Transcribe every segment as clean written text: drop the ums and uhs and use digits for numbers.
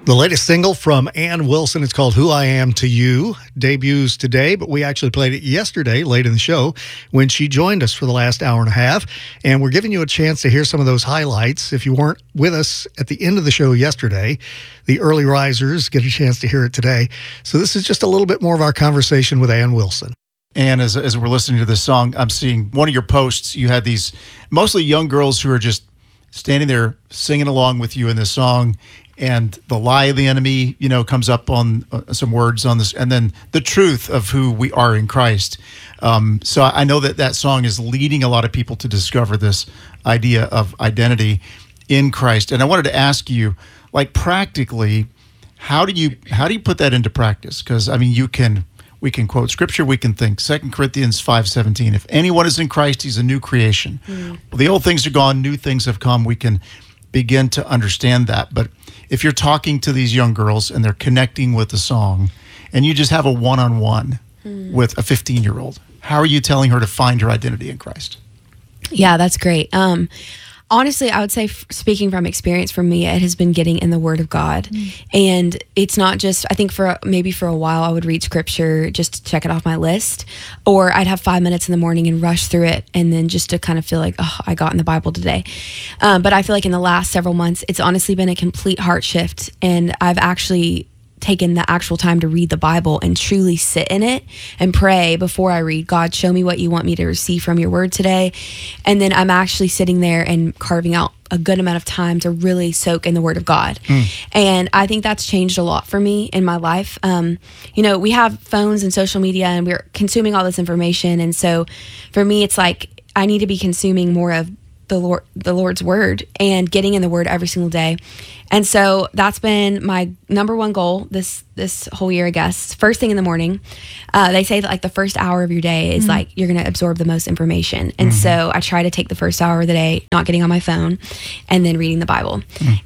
The latest single from Ann Wilson, it's called Who I Am to You, debuts today, but we actually played it yesterday, late in the show, when she joined us for the last hour and a half. And we're giving you a chance to hear some of those highlights. If you weren't with us at the end of the show yesterday, the early risers get a chance to hear it today. So this is just a little bit more of our conversation with Ann Wilson. And as we're listening to this song, I'm seeing one of your posts, you had these mostly young girls who are just standing there singing along with you in this song. And the lie of the enemy, comes up on some words on this, and then the truth of who we are in Christ. So I know that song is leading a lot of people to discover this idea of identity in Christ. And I wanted to ask you, practically, how do you put that into practice? Because we can quote scripture, we can think 2 Corinthians 5:17. If anyone is in Christ, he's a new creation. Well, the old things are gone, new things have come. We can begin to understand that. But if you're talking to these young girls and they're connecting with the song and you just have a one-on-one with a 15-year-old, how are you telling her to find her identity in Christ? Yeah, that's great. Honestly, I would say, speaking from experience, for me, it has been getting in the Word of God. And it's not just, I think for a while, I would read scripture just to check it off my list, or I'd have 5 minutes in the morning and rush through it, and then just to kind of feel like, oh, I got in the Bible today. But I feel like in the last several months, it's honestly been a complete heart shift, and I've actually taken the actual time to read the Bible and truly sit in it and pray before I read. God, show me what you want me to receive from your word today. And then I'm actually sitting there and carving out a good amount of time to really soak in the word of God. And I think that's changed a lot for me in my life. We have phones and social media and we're consuming all this information. And so for me, it's like I need to be consuming more of the Lord's word and getting in the word every single day. And so that's been my number one goal this whole year, I guess. First thing in the morning, they say that the first hour of your day is you're going to absorb the most information. And so I try to take the first hour of the day, not getting on my phone, and then reading the Bible.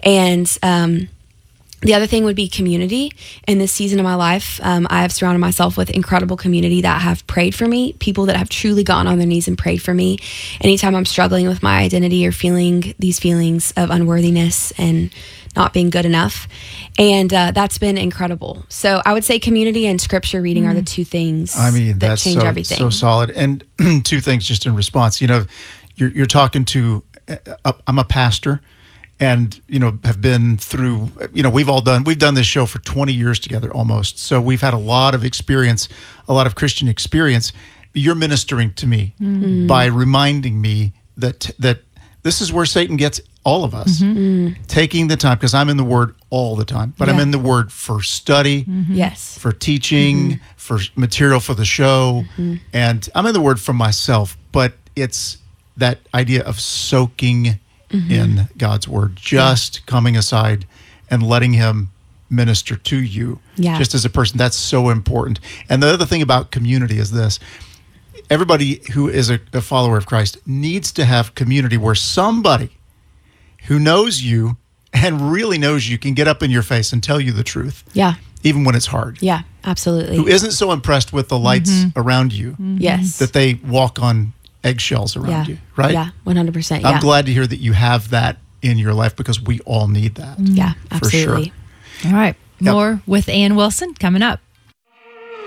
And the other thing would be community. In this season of my life, I have surrounded myself with incredible community that have prayed for me, people that have truly gotten on their knees and prayed for me. Anytime I'm struggling with my identity or feeling these feelings of unworthiness and not being good enough. And that's been incredible. So I would say community and scripture reading are the two things that change everything. So solid. And two things just in response. You're talking to, I'm a pastor. And, have been through, we've done this show for 20 years together almost. So we've had a lot of experience, a lot of Christian experience. You're ministering to me by reminding me that this is where Satan gets all of us. Taking the time, because I'm in the Word all the time, but I'm in the Word for study, yes, for teaching, for material for the show. And I'm in the Word for myself, but it's that idea of soaking in God's word, just coming aside and letting him minister to you just as a person. That's so important. And the other thing about community is this: everybody who is a follower of Christ needs to have community where somebody who knows you and really knows you can get up in your face and tell you the truth. Yeah. Even when it's hard. Yeah, absolutely. Who isn't so impressed with the lights around you. Yes. That they walk on eggshells around you, right? Yeah, 100%. I'm glad to hear that you have that in your life, because we all need that. Yeah, absolutely. For sure. All right. More with Ann Wilson coming up.